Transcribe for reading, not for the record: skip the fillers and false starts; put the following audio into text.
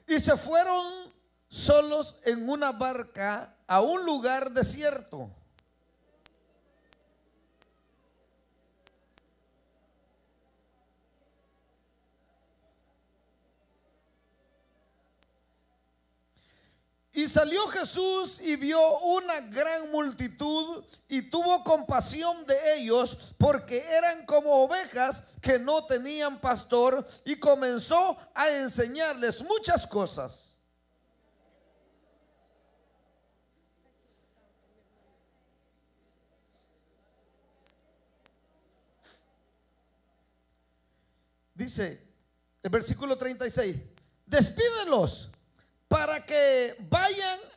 Y se fueron solos en una barca a un lugar desierto. Y salió Jesús y vio una gran multitud y tuvo compasión de ellos, porque eran como ovejas que no tenían pastor, y comenzó a enseñarles muchas cosas. Dice el versículo 36: despídelos para que vayan